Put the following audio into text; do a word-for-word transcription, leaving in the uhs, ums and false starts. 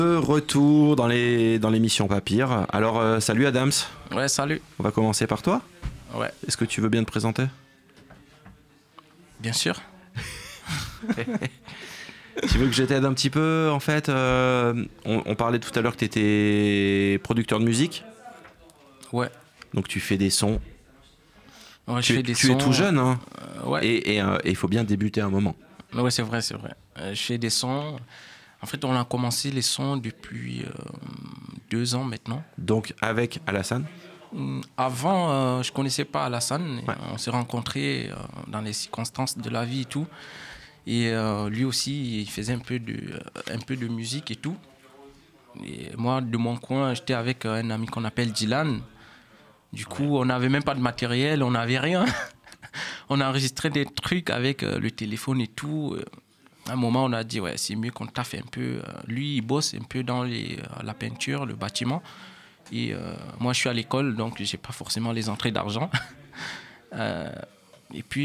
De retour dans les dans l'émission Papyr. Alors euh, salut Adams. Ouais, salut. On va commencer par toi. Ouais. Est-ce que tu veux bien te présenter? Bien sûr. Tu veux que je t'aide un petit peu en fait euh, on, on parlait tout à l'heure que tu étais producteur de musique. Ouais. Donc tu fais des sons. Ouais, tu je fais es, des tu sons. es tout jeune hein. Euh, ouais. Et il euh, faut bien débuter un moment. Ouais, c'est vrai, c'est vrai. Euh, je fais des sons. En fait, on a commencé les sons depuis euh, deux ans maintenant. Donc avec Alassane. Avant, euh, je connaissais pas Alassane. Ouais. On s'est rencontrés euh, dans les circonstances de la vie et tout. Et euh, lui aussi, il faisait un peu de, un peu de musique et tout. Et moi, de mon coin, j'étais avec un ami qu'on appelle Dylan. Du coup, ouais. On n'avait même pas de matériel, on n'avait rien. On a enregistré des trucs avec euh, le téléphone et tout. À un moment, on a dit, ouais, c'est mieux qu'on taffe un peu. Lui, il bosse un peu dans les, la peinture, le bâtiment. Et euh, moi, je suis à l'école, donc j'ai pas forcément les entrées d'argent. euh, et puis,